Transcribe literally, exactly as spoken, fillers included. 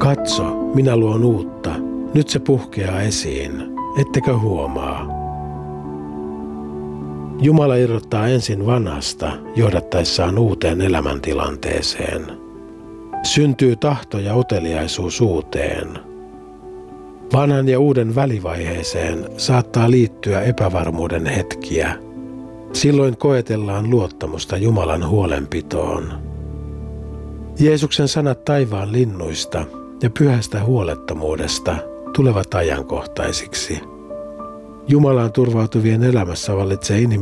Katso, minä luon uutta. Nyt se puhkeaa esiin. Ettekö huomaa? Jumala irrottaa ensin vanhasta johdattaessaan uuteen elämäntilanteeseen. Syntyy tahto ja uteliaisuus uuteen. Vanhan ja uuden välivaiheeseen saattaa liittyä epävarmuuden hetkiä. Silloin koetellaan luottamusta Jumalan huolenpitoon. Jeesuksen sanat taivaan linnuista ja pyhästä huolettomuudesta tulevat ajankohtaisiksi. Jumalaan turvautuvien elämässä vallitsee inhimillinen